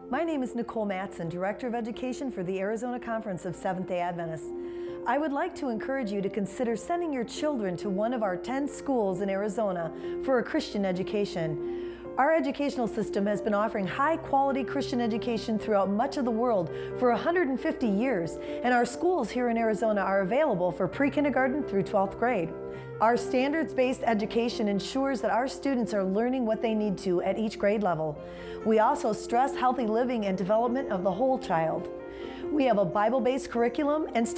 My name is Nicole Matson, Director of Education for the Arizona Conference of Seventh-day Adventists. I would like to encourage you to consider sending your children to one of our 10 schools in Arizona for a Christian education. Our educational system has been offering high-quality Christian education throughout much of the world for 150 years, and our schools here in Arizona are available for pre-kindergarten through 12th grade. Our standards-based education ensures that our students are learning what they need to at each grade level. We also stress healthy living and development of the whole child. We have a Bible-based curriculum and